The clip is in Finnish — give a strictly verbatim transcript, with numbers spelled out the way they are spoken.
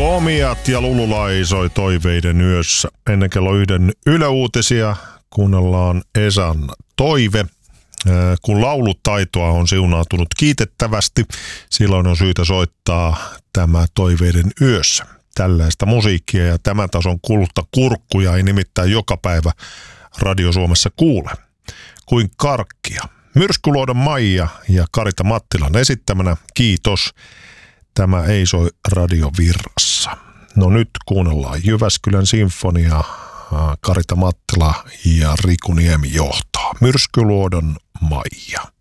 Komiat ja Lululai soi toiveiden yössä. Ennen kello yhden Yle Uutisia kuunnellaan Esan toive. Kun laulutaitoa on siunautunut kiitettävästi, silloin on syytä soittaa tämä toiveiden yössä. Tällaista musiikkia ja tämän tason kultakurkkuja ei nimittäin joka päivä Radio Suomessa kuule. Kuin karkkia. Myrskyluodon Maija ja Karita Mattilan esittämänä. Kiitos. Tämä ei soi radiovirrassa. No nyt kuunnellaan Jyväskylän sinfonia. Karita Mattila ja Riku Niemi johtaa. Myrskyluodon Maija.